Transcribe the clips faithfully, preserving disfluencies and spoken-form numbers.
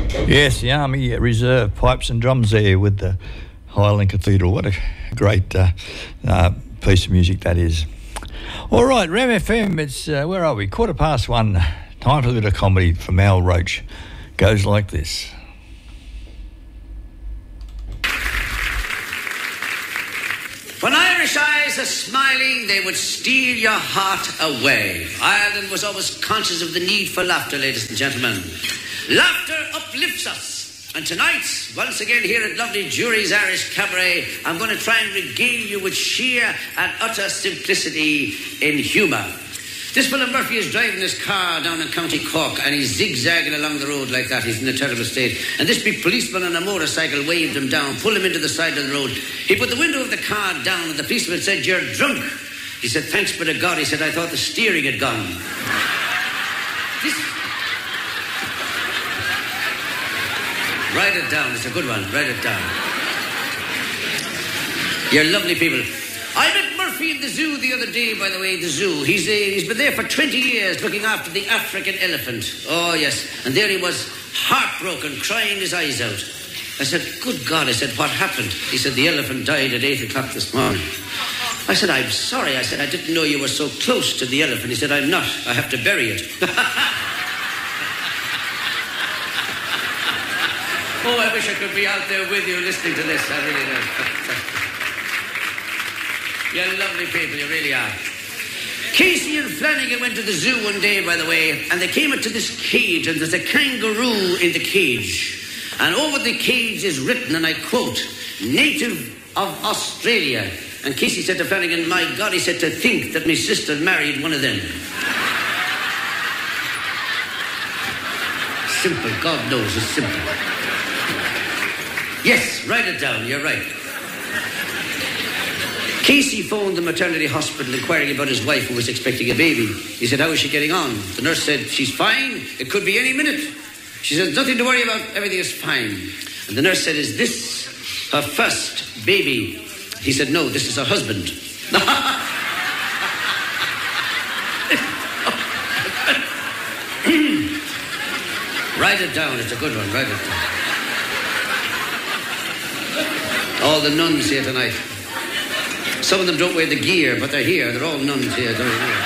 Yes, the Army Reserve Pipes and Drums there with the Highland Cathedral. What a great uh, uh, piece of music that is. All right, Ram F M, it's, uh, where are we? Quarter past one. Time for a bit of comedy from Al Roach. Goes like this. When Irish eyes are smiling, they would steal your heart away. Ireland was always conscious of the need for laughter, ladies and gentlemen. Laughter uplifts us. And tonight, once again here at lovely Jury's Irish Cabaret, I'm going to try and regale you with sheer and utter simplicity in humour. This fellow Murphy is driving his car down in County Cork and he's zigzagging along the road like that. He's in a terrible state. And this big policeman on a motorcycle waved him down, pulled him into the side of the road. He put the window of the car down and the policeman said, "You're drunk." He said, "Thanks be to God." He said, "I thought the steering had gone." This... Write it down. It's a good one. Write it down. You're lovely people. I met Murphy in the zoo the other day, by the way, the zoo. He's, uh, he's been there for twenty years looking after the African elephant. Oh, yes. And there he was, heartbroken, crying his eyes out. I said, "Good God," I said, "what happened?" He said, "The elephant died at eight o'clock this morning." I said, "I'm sorry." I said, "I didn't know you were so close to the elephant." He said, "I'm not. I have to bury it." Oh, I wish I could be out there with you listening to this. I really do. You're lovely people, you really are. Casey and Flanagan went to the zoo one day, by the way, and they came into this cage, and there's a kangaroo in the cage. And over the cage is written, and I quote, "Native of Australia." And Casey said to Flanagan, "My God," he said, "to think that my sister married one of them." Simple, God knows it's simple. Yes, write it down, you're right. Casey phoned the maternity hospital inquiring about his wife who was expecting a baby. He said, "How is she getting on?" The nurse said, "She's fine. It could be any minute." She said, "Nothing to worry about. Everything is fine." And the nurse said, "Is this her first baby?" He said, "No, this is her husband." Write it down. It's a good one. Write it down. All the nuns here tonight. Some of them don't wear the gear, but they're here. They're all nuns here. They're here.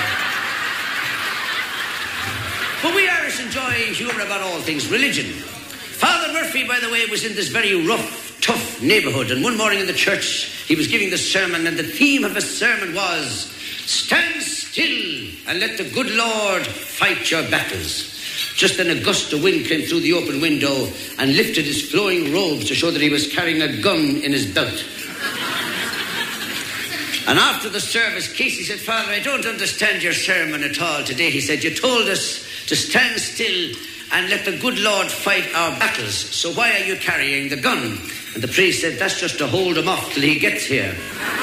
But we Irish enjoy humour about all things religion. Father Murphy, by the way, was in this very rough, tough neighbourhood. And one morning in the church, he was giving the sermon, and the theme of his sermon was, "Stand still and let the good Lord fight your battles." Just then a gust of wind came through the open window and lifted his flowing robes to show that he was carrying a gun in his belt. And after the service, Casey said, "Father, I don't understand your sermon at all today." He said, "You told us to stand still and let the good Lord fight our battles. So why are you carrying the gun?" And the priest said, "That's just to hold him off till he gets here."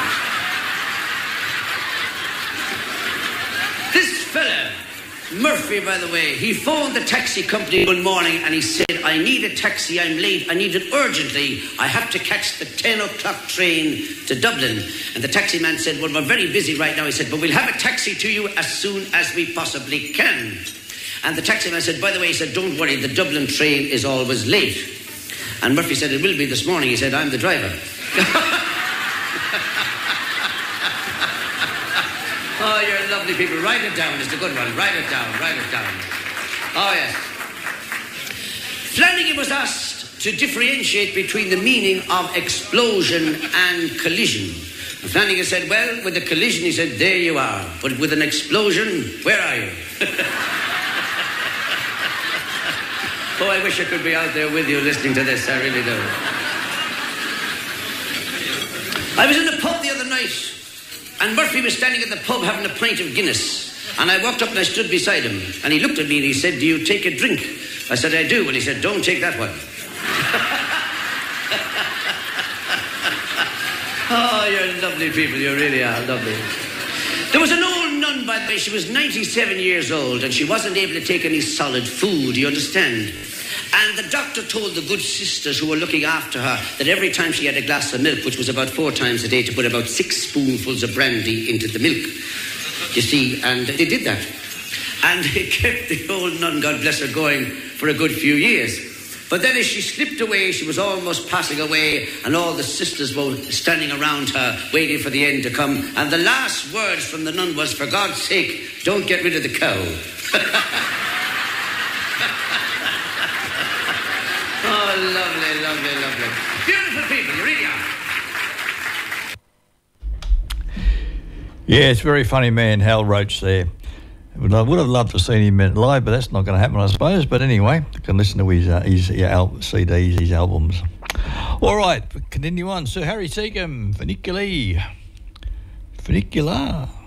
This fella, Murphy, by the way, he phoned the taxi company one morning and he said, "I need a taxi, I'm late, I need it urgently. I have to catch the ten o'clock train to Dublin." And the taxi man said, "Well, we're very busy right now." He said, "But we'll have a taxi to you as soon as we possibly can." And the taxi man said, "By the way," he said, "don't worry, the Dublin train is always late." And Murphy said, "It will be this morning." He said, "I'm the driver." Oh, you're lovely people. Write it down. It's a good one. Write it down. Write it down. Oh, yes. Flanagan was asked to differentiate between the meaning of explosion and collision. And Flanagan said, "Well, with a collision," he said, "there you are. But with an explosion, where are you?" Oh, I wish I could be out there with you listening to this. I really do. I was in the pub the other night, and Murphy was standing at the pub having a pint of Guinness. And I walked up and I stood beside him. And he looked at me and he said, "Do you take a drink?" I said, "I do." And he said, "Don't take that one." Oh, you're lovely people. You really are lovely. There was an old nun, by the way. She was ninety-seven years old and she wasn't able to take any solid food, you understand? And the doctor told the good sisters who were looking after her that every time she had a glass of milk, which was about four times a day, to put about six spoonfuls of brandy into the milk. You see, and they did that. And it kept the old nun, God bless her, going for a good few years. But then as she slipped away, she was almost passing away, and all the sisters were standing around her, waiting for the end to come. And the last words from the nun was, "For God's sake, don't get rid of the cow." Oh, lovely, lovely, lovely. Beautiful people, you really are. Yeah, it's very funny man, Hal Roach there. Would I would have loved to have seen him live, but that's not going to happen, I suppose. But anyway, you can listen to his, uh, his yeah, al- C Ds, his albums. All right, continue on. Sir Harry Seacombe, Funiculi. Funicula.